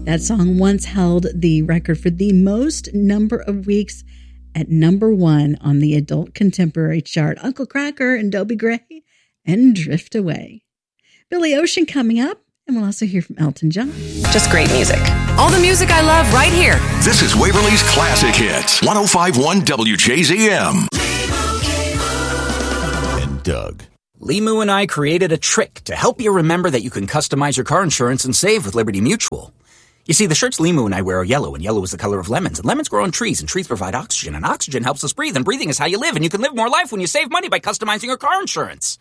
That song once held the record for the most number of weeks at number 1 on the adult contemporary chart. Uncle Cracker and Dobie Gray and Drift Away. Billy Ocean coming up, and we'll also hear from Elton John. Just great music. All the music I love right here. This is Waverly's Classic Hits. 105.1 WJZM. And Doug. Limu and I created a trick to help you remember that you can customize your car insurance and save with Liberty Mutual. You see, the shirts Limu and I wear are yellow, and yellow is the color of lemons. And lemons grow on trees, and trees provide oxygen. And oxygen helps us breathe, and breathing is how you live. And you can live more life when you save money by customizing your car insurance.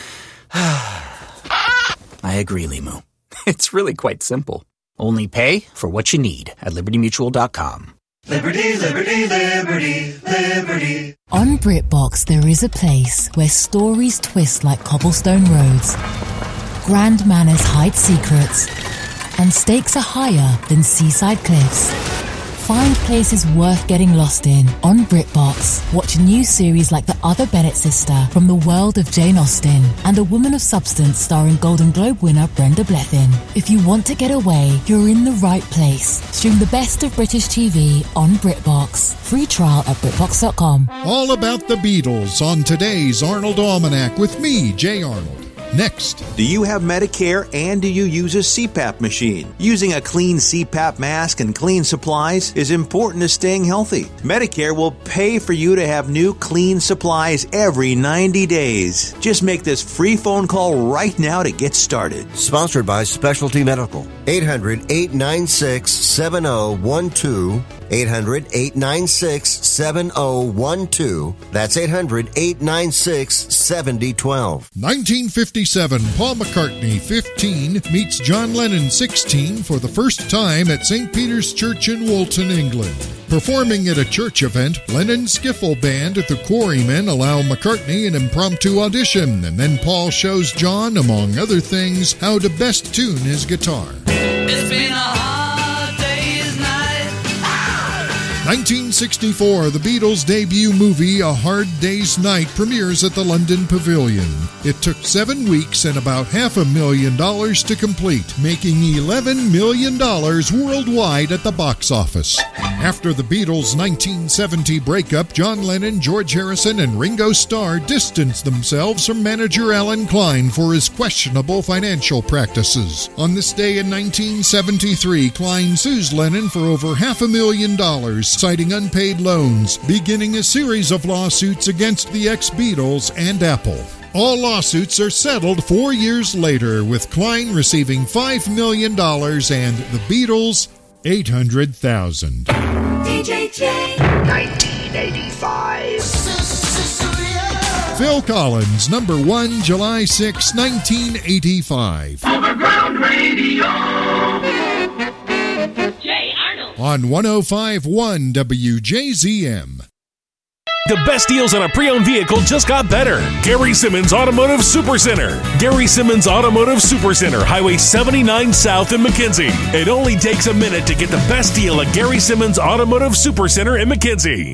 I agree, Limu. It's really quite simple. Only pay for what you need at libertymutual.com. Liberty, liberty, liberty, liberty. On BritBox, there is a place where stories twist like cobblestone roads, grand manners hide secrets, and stakes are higher than seaside cliffs. Find places worth getting lost in on BritBox. Watch new series like The Other Bennett Sister from the world of Jane Austen and A Woman of Substance starring Golden Globe winner Brenda Blethyn. If you want to get away, you're in the right place. Stream the best of British TV on BritBox. Free trial at BritBox.com. All about the Beatles on today's Arnold Almanac with me, Jay Arnold. Next. Do you have Medicare and do you use a CPAP machine? Using a clean CPAP mask and clean supplies is important to staying healthy. Medicare will pay for you to have new clean supplies every 90 days. Just make this free phone call right now to get started. Sponsored by Specialty Medical. 800-896-7012. 800-896-7012. That's 800-896-7012. 1957, Paul McCartney, 15, meets John Lennon, 16, for the first time at St. Peter's Church in Woolton, England. Performing at a church event, Lennon's skiffle band at the Quarrymen allow McCartney an impromptu audition, and then Paul shows John, among other things, how to best tune his guitar. It's been a hard day's night. 1964, the Beatles' debut movie, A Hard Day's Night, premieres at the London Pavilion. It took 7 weeks and about $500,000 to complete, making $11 million worldwide at the box office. After the Beatles' 1970 breakup, John Lennon, George Harrison, and Ringo Starr distanced themselves from manager Alan Klein for his questionable financial practices. On this day in 1973, Klein sues Lennon for over $500,000, citing unpaid loans, beginning a series of lawsuits against the ex-Beatles and Apple. All lawsuits are settled 4 years later, with Klein receiving $5 million and the Beatles $800,000. DJJ 1985. Phil Collins, number 1, July 6, 1985. Overground Radio. Jay Arnold. On 105.1 WJZM. The best deals on a pre-owned vehicle just got better. Gary Simmons Automotive Supercenter. Gary Simmons Automotive Supercenter, Highway 79 South in McKenzie. It only takes a minute to get the best deal at Gary Simmons Automotive Supercenter in McKenzie.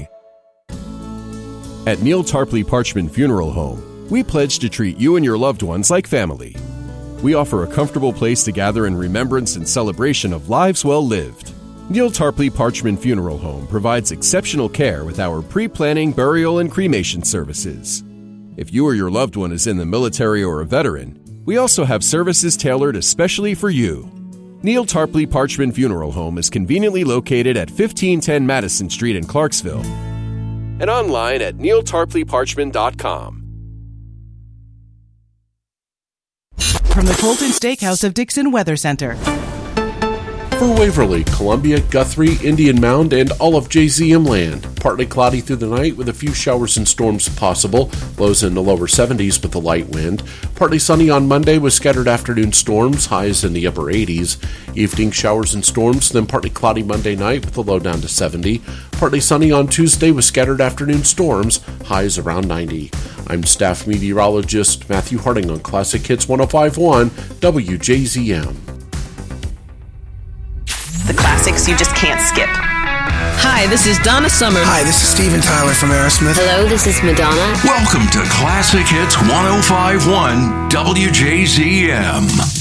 At Neil Tarpley Parchman Funeral Home, we pledge to treat you and your loved ones like family. We offer a comfortable place to gather in remembrance and celebration of lives well lived. Neil Tarpley Parchman Funeral Home provides exceptional care with our pre-planning, burial, and cremation services. If you or your loved one is in the military or a veteran, we also have services tailored especially for you. Neil Tarpley Parchman Funeral Home is conveniently located at 1510 Madison Street in Clarksville and online at neiltarpleyparchman.com. From the Colton Steakhouse of Dixon Weather Center. For Waverly, Columbia, Guthrie, Indian Mound, and all of JZM land. Partly cloudy through the night with a few showers and storms possible. Lows in the lower 70s with a light wind. Partly sunny on Monday with scattered afternoon storms. Highs in the upper 80s. Evening showers and storms, then partly cloudy Monday night with a low down to 70. Partly sunny on Tuesday with scattered afternoon storms. Highs around 90. I'm staff meteorologist Matthew Harding on Classic Hits 105.1 WJZM. The classics you just can't skip. Hi, this is Donna Summer. Hi, this is Steven Tyler from Aerosmith. Hello, this is Madonna. Welcome to Classic Hits 105.1 WJZM.